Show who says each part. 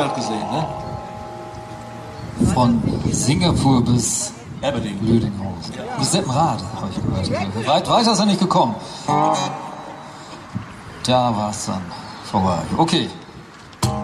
Speaker 1: Welt gesehen, ne?
Speaker 2: Von Singapur bis
Speaker 1: Aberdeen.
Speaker 2: Lüdinghausen. Bis Seppenrade, habe ich gehört. Weiter ist er nicht gekommen. Da war es dann vorbei. Okay.